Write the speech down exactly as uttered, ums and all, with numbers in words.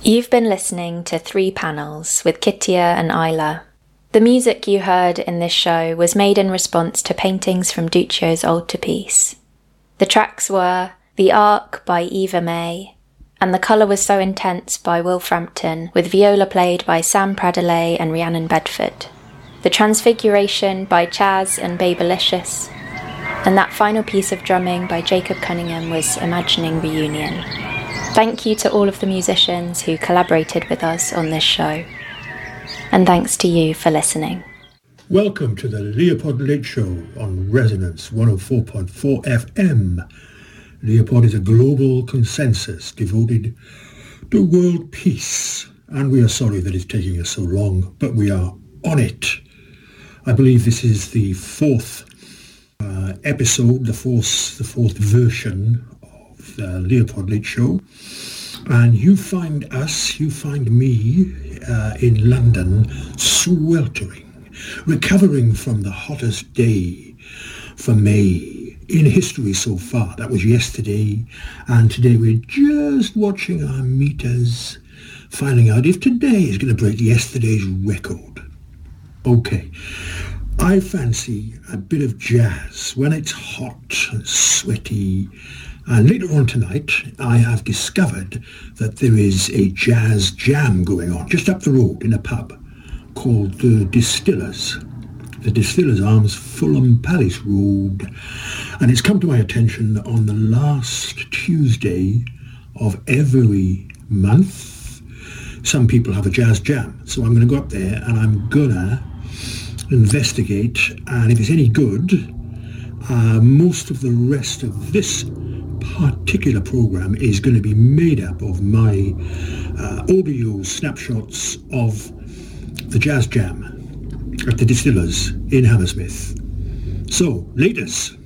You've been listening to Three Panels with Kittia and Isla. The music you heard in this show was made in response to paintings from Duccio's altarpiece. The tracks were The Ark by Eva May and The Colour Was So Intense by Will Frampton, with viola played by Sam Pradelay and Rhiannon Bedford. The Transfiguration by Chaz and Babelicious, and that final piece of drumming by Jacob Cunningham was Imagining Reunion. Thank you to all of the musicians who collaborated with us on this show. And thanks to you for listening. Welcome to the Leopard Late Show on Resonance one oh four point four F M. Leopard is a global consensus devoted to world peace, and we are sorry that it's taking us so long, but we are on it. I believe this is the fourth uh, episode, the fourth, the fourth version of the Leopard Late Show, and you find us, you find me uh, in London, sweltering, recovering from the hottest day for May in history so far. That was yesterday, and today we're just watching our meters, finding out if today is going to break yesterday's record. Okay, I fancy a bit of jazz when it's hot and sweaty, and later on tonight I have discovered that there is a jazz jam going on just up the road in a pub called the Distillers. The Distillers Arms, Fulham Palace Road, and it's come to my attention on the last Tuesday of every month. Some people have a jazz jam, so I'm going to go up there and I'm gonna investigate, and if it's any good, uh, most of the rest of this particular program is going to be made up of my uh, audio snapshots of the jazz jam at the Distillers in Hammersmith. So, latest.